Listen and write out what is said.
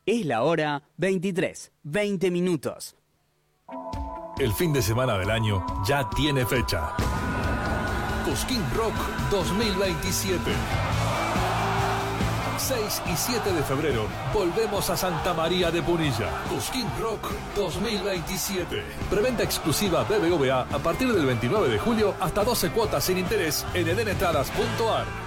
Es la hora 23, 20 minutos. El fin de semana del año ya tiene fecha. Cosquín Rock 2027. 6 y 7 de febrero volvemos a Santa María de Punilla. Cosquín Rock 2027. Preventa exclusiva BBVA a partir del 29 de julio hasta 12 cuotas sin interés en edenetradas.ar.